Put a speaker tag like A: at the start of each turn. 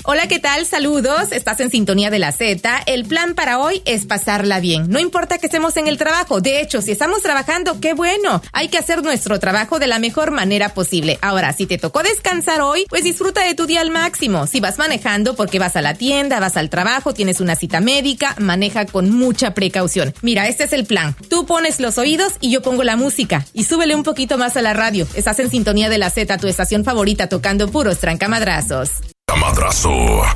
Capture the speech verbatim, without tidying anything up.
A: Hola, ¿qué tal? Saludos. Estás en sintonía de la Z. El plan para hoy es pasarla bien. No importa que estemos en el trabajo. De hecho, si estamos trabajando, qué bueno. Hay que hacer nuestro trabajo de la mejor manera posible. Ahora, si te tocó descansar hoy, pues disfruta de tu día al máximo. Si vas manejando porque vas a la tienda, vas al trabajo, tienes una cita médica, maneja con mucha precaución. Mira, este es el plan. Tú pones los oídos y yo pongo la música. Y súbele un poquito más a la radio. Estás en sintonía de la Z, tu estación favorita, tocando puros trancamadrazos.
B: Madrazo.